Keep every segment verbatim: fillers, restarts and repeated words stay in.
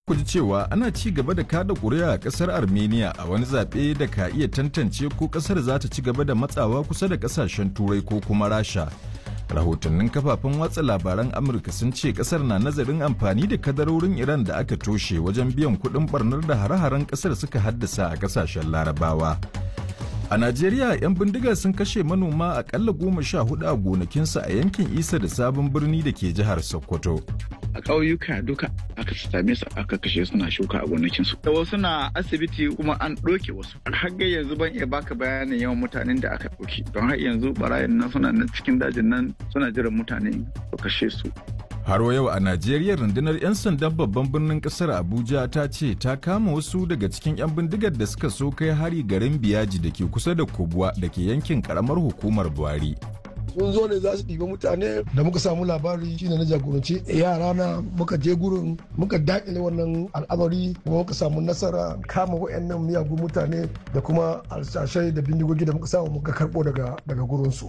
Ku ji cewa ana ci gaba da kada ƙuri'a a ƙasar Armenia a wani zaɓe da ka iya tantance ko ƙasar za ta ci gaba da matsawa kusa da ƙasashen Turai ko kuma Rasha. Rahotannin kafafen watsa labaran Amurka sun ce ƙasar na nazarin amfani da kadarorin Iran da aka toshe wajen biyan kuɗin barnar da hare-haren ƙasar suka haddasa a ƙasashen Larabawa. A Najeriya, 'yan bindiga sun kashe manoma akalla goma sha hudu a gonakinsu a yankin Isa da Sabon Birni da ke jihar Sokoto. A ƙauyuka duka aka same su aka kashe suna shuka a gonakinsu. Da wasu na asibiti kuma an ɗauke wasu. Har yanzu ban iya baka bayanin yawan mutanen da aka ɗauke. Don har yanzu barayin nan suna nan cikin dajin nan suna jiran mutane su kashe su. Har yau a Najeriya rundunar 'yan sandan babban birnin kasar Abuja ta ce ta kama wasu daga cikin 'yan bindigar da suka so kai hari garin Biyaji da ke kusa da Kubwa da ke yankin karamar hukumar Buhari. Sun zo ne za su ɗiba mutane da muka samu labari shine na jagoranci yara na muka je gurin muka daƙile wannan al'amari kuma muka samu nasara kama wayannan miyagun mutane da kuma alsashai da bindigogi da muka samu muka karɓo daga daga gurinsu.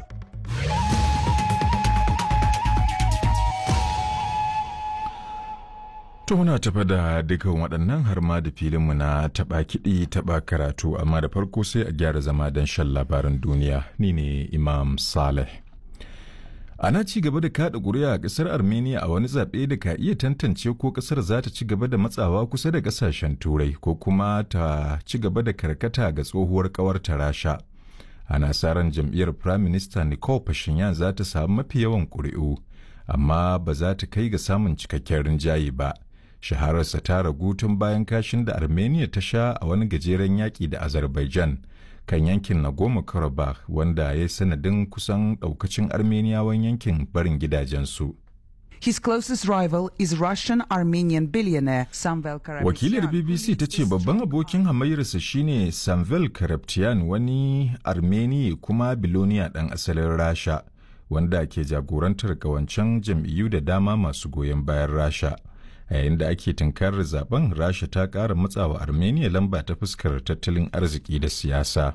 To muna tafa da dukan waɗannan har ma da filinmu na taɓa kiɗi taɓa karatu amma da farko sai a gyara zama don shan labaran duniya ni ne Imam Saleh. Ana ci gaba da kaɗa ƙuri'a a ƙasar Armenia a wani zaɓe da ka iya tantance ko ƙasar za ta ci gaba da matsawa kusa da ƙasashen Turai ko kuma ta ci gaba da karkata ga tsohuwar ƙawarta Rasha. Ana sa ran jam'iyyar Prime Minister Nicole Pashinyan za ta samu mafi yawan ƙuri'u amma ba za ta kai ga samun cikakken rinjaye ba. Shahararsa ta ragu tun bayan kashin da Armenia ta sha a wani gajeren yaƙi da Azerbaijan kan yankin Nagorno-Karabakh wanda ya yi sanadin kusan ɗaukacin Armeniyawan yankin barin gidajensu. His closest rival is Russian-Armenian billionaire Samvel Karapetyan. Wakilar B B C ta ce babban abokin hamayyarsa shine Samvel Karapetyan wani Armeni kuma biloniya ɗan asalin Rasha wanda ke jagorantar ƙawancen jam'iyyu da dama masu goyon bayan Rasha. A yayin da ake tunkarar zaben Rasha ta ƙara matsawa Armenia lamba ta fuskar tattalin arziki da siyasa.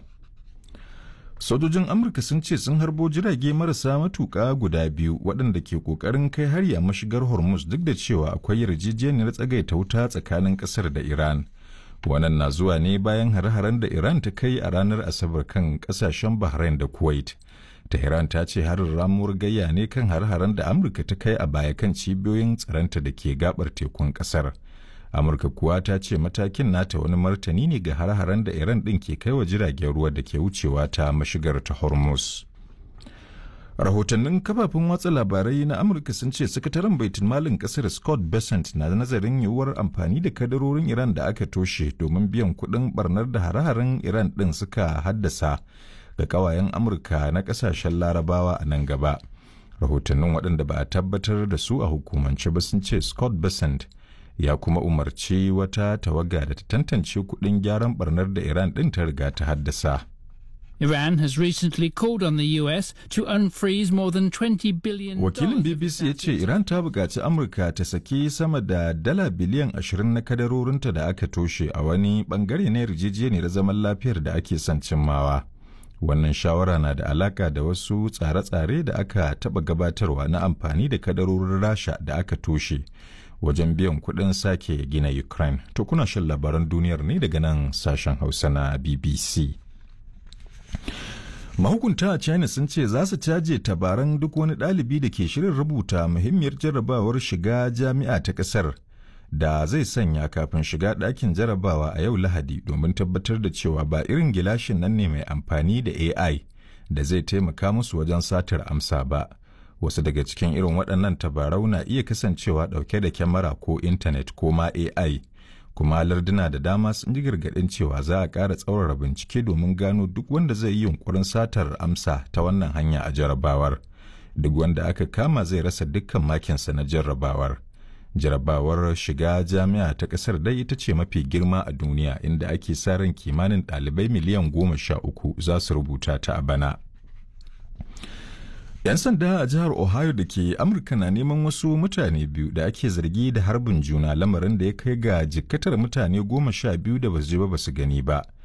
Sojojin Amurka sun ce sun harbo jirage marasa matuƙa guda biyu waɗanda ke ƙoƙarin kai hari a mashigar Hormuz duk da cewa akwai yarjejeniyar tsagaita wuta tsakanin ƙasar da Iran. Wannan na zuwa ne bayan hare-haren da Iran ta kai a ranar Asabar kan ƙasashen Bahrain da Kuwait. Tehran ta ce harin ramuwar gayya ne kan har-haren da Amurka ta kai a baya kan cibiyoyin tsaronta da ke gabar tekun kasar. Amurka kuwa ta ce matakin nata wani martani ne ga har-haren da Iran ɗin ke kai wa jiragen ruwa da ke wucewa ta mashigar ta Hormuz. Rahotannin kafafen watsa labarai na Amurka sun ce sakataren baitul malin kasar Scott Bessent na nazarin yiwuwar amfani da kadarorin Iran da aka toshe domin biyan kuɗin barnar da har-haren Iran ɗin suka haddasa ga kawayen Amurka na kasashen Larabawa a nan gaba. Rahotannin waɗanda ba a tabbatar da su a hukumance ba sun ce Scott Bessent ya kuma umarci wata tawaga da ta tantance kuɗin gyaran barnar da Iran ɗin ta riga ta haddasa. Iran has recently called on the U S to unfreeze more than twenty billion dollars. Wakilin B B C ya ce Iran ta buƙaci Amurka ta saki sama da dala biliyan ashirin na kadarorinta da aka toshe a wani ɓangare na yarjejeniyar zaman lafiyar da ake son cimmawa. Wannan shawara na da alaka da wasu tsare-tsare da aka taɓa gabatarwa na amfani da kadarorin Rasha da aka toshe wajen biyan kuɗin sake gina Ukraine. To kuna shan labaran duniyar ne daga nan sashen Hausa na B B C. Mahukunta a China sun ce za su caje tabaran duk wani ɗalibi da ke shirin rubuta muhimmiyar jarrabawar shiga jami'a ta ƙasar da zai sanya kafin shiga ɗakin jarrabawa a yau Lahadi domin tabbatar da cewa ba irin gilashin nan ne mai amfani da A I da zai taimaka musu wajen satar amsa ba. Wasu daga cikin irin waɗannan tabarau na iya kasancewa ɗauke da kyamara ko intanet ko ma A I. Kuma larduna da dama sun ji gargaɗin cewa za a ƙara tsaurara bincike domin gano duk wanda zai yi yunkurin satar amsa ta wannan hanya a jarrabawar. Duk wanda aka kama zai rasa dukkan makinsa na jarrabawar. Jarrabawar shiga jami'a ta ƙasar dai ita ce mafi girma a duniya inda ake sa ran kimanin ɗalibai miliyan goma sha uku za su rubuta ta a bana. 'Yan sanda a jihar Ohio da ke Amurka na neman wasu mutane biyu da ake zargi da harbin juna lamarin da ya kai ga jikkatar mutane goma sha biyu da basu je ba basu gani ba